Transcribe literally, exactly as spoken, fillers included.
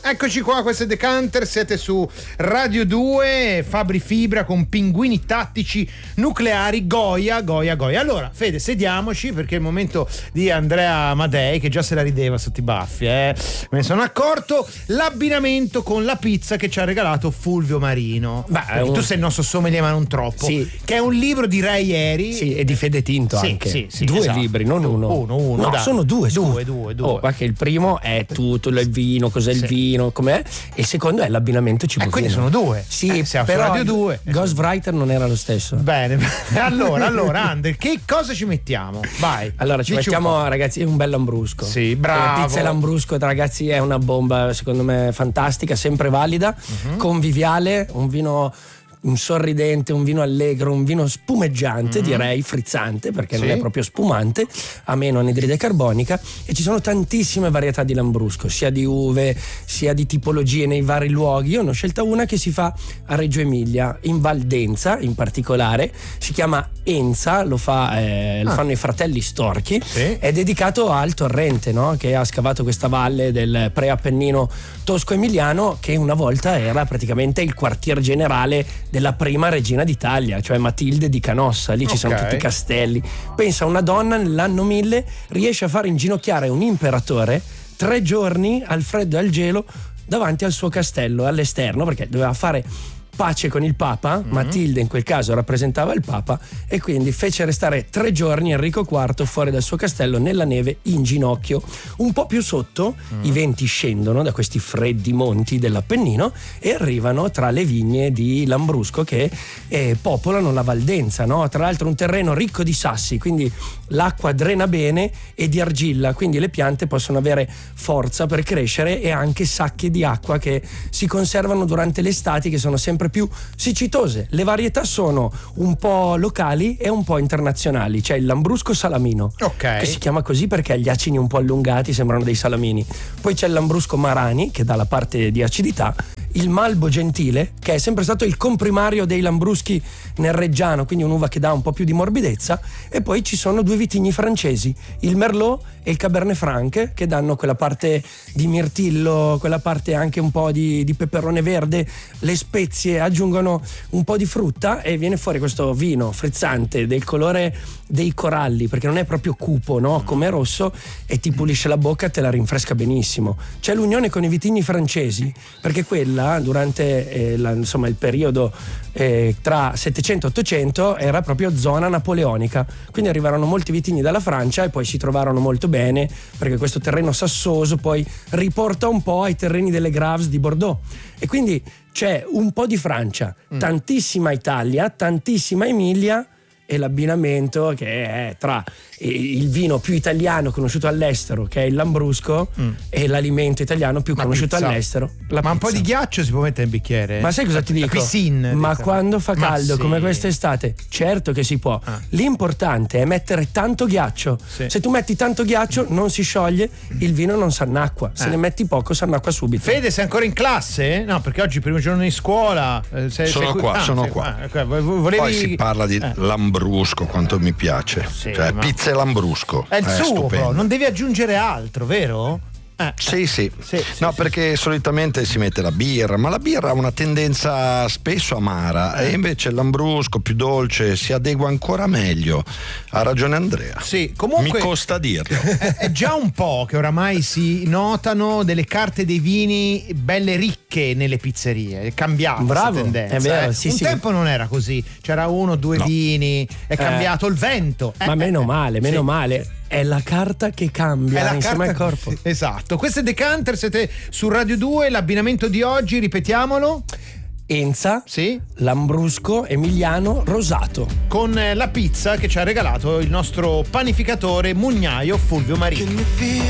Eccoci qua, questo è Decanter, siete su Radio due, Fabri Fibra con Pinguini Tattici Nucleari, Goya, Goya, Goya. Allora, Fede, sediamoci perché è il momento di Andrea Amadei, che già se la rideva sotto i baffi, eh. Me ne sono accorto. L'abbinamento con la pizza che ci ha regalato Fulvio Marino. Beh, un... tu sei il nostro sommelier, ma non troppo. Sì. Che è un libro, direi ieri. Sì, e di Fede Tinto sì, anche. Sì, sì, due esatto. libri, non uno. Uno, uno. No, dai. sono due, due, due, due. Oh, perché il primo è tutto il vino, cos'è sì. il vino, com'è, e il secondo è l'abbinamento cibo. Eh, quindi sono due. Sì, eh, siamo però su Radio due. Ghostwriter non era lo stesso. Bene, allora, allora, Ander, che cosa ci mettiamo? Vai. Allora, ci Dici mettiamo, ragazzi, un bel lambrusco. Sì, bravo. La pizza e lambrusco, ragazzi, è una bomba, secondo me, fantastica, sempre valida, uh-huh. conviviale, un vino... un sorridente, un vino allegro, un vino spumeggiante, mm-hmm. direi frizzante, perché sì. non è proprio spumante, a meno anidride carbonica, e ci sono tantissime varietà di lambrusco, sia di uve, sia di tipologie nei vari luoghi. Io ne ho scelta una che si fa a Reggio Emilia, in Valdenza in particolare, si chiama Enza, lo, fa, eh, lo ah. fanno i fratelli Storchi, sì. è dedicato al Torrente, no? Che ha scavato questa valle del preappennino tosco-emiliano, che una volta era praticamente il quartier generale della prima regina d'Italia, cioè Matilde di Canossa. Lì ci okay. sono tutti i castelli. Pensa, una donna nell'anno mille riesce a fare inginocchiare un imperatore tre giorni al freddo e al gelo davanti al suo castello, all'esterno, perché doveva fare pace con il Papa. Mm-hmm. Matilde in quel caso rappresentava il Papa, e quindi fece restare tre giorni Enrico quarto fuori dal suo castello nella neve in ginocchio. Un po' più sotto mm. i venti scendono da questi freddi monti dell'Appennino e arrivano tra le vigne di Lambrusco che eh, popolano la Valdenza, no? Tra l'altro un terreno ricco di sassi, quindi l'acqua drena bene, e di argilla, quindi le piante possono avere forza per crescere, e anche sacche di acqua che si conservano durante le estati, che sono sempre più siccitose. Le varietà sono un po' locali e un po' internazionali. C'è il Lambrusco Salamino, okay. che si chiama così perché ha gli acini un po' allungati, sembrano dei salamini. Poi c'è il Lambrusco Marani, che dà la parte di acidità, il Malbo Gentile, che è sempre stato il comprimario dei lambruschi nel Reggiano, quindi un'uva che dà un po' più di morbidezza, e poi ci sono due vitigni francesi, il Merlot e il Cabernet Franc, che danno quella parte di mirtillo, quella parte anche un po' di, di peperone verde, le spezie aggiungono un po' di frutta e viene fuori questo vino frizzante del colore dei coralli, perché non è proprio cupo, no? Come rosso, e ti pulisce la bocca, te la rinfresca benissimo. C'è l'unione con i vitigni francesi, perché quella durante eh, la, insomma il periodo eh, tra settecento e ottocento era proprio zona napoleonica, quindi arrivarono molti vitigni dalla Francia e poi si trovarono molto bene, perché questo terreno sassoso poi riporta un po' ai terreni delle Graves di Bordeaux, e quindi c'è un po' di Francia, mm. tantissima Italia, tantissima Emilia, e l'abbinamento che è tra il vino più italiano conosciuto all'estero, che è il Lambrusco, mm. e l'alimento italiano più la conosciuto pizza. all'estero, la ma pizza. Un po' di ghiaccio si può mettere in bicchiere? Ma sai cosa la, ti dico? Piscine, ma diciamo. quando fa caldo, sì. come quest'estate, certo che si può. Ah. L'importante è mettere tanto ghiaccio. Sì. Se tu metti tanto ghiaccio non si scioglie, il vino non s'annacqua. Se eh. ne metti poco s'annacqua subito. Fede, sei ancora in classe? No, perché oggi è il primo giorno di scuola. Eh, sei, sono sei qua, ah, sono sei qua. qua. Volevi... Poi si parla di eh. Lambrusco, quanto mi piace. Sì, cioè, ma... pizza e Lambrusco. È il eh, suo, stupendo. però. Non devi aggiungere altro, vero? Eh, sì, sì, sì, sì no, sì, perché sì. solitamente si mette la birra, ma la birra ha una tendenza spesso amara, eh. e invece il Lambrusco più dolce si adegua ancora meglio. Ha ragione Andrea. Sì, comunque mi costa dirlo. È già un po' che oramai si notano delle carte dei vini belle ricche nelle pizzerie, è cambiata Bravo, questa tendenza. È vero, eh. sì, un sì. tempo non era così, c'era uno, due no. vini, è cambiato eh. il vento. Ma eh, meno eh, male, meno sì. male. È la carta che cambia la insieme carta... al corpo. Esatto. Questo è Decanter, siete su Radio due. L'abbinamento di oggi, ripetiamolo: Enza, sì. Lambrusco Emiliano rosato, con la pizza che ci ha regalato il nostro panificatore mugnaio Fulvio Marino.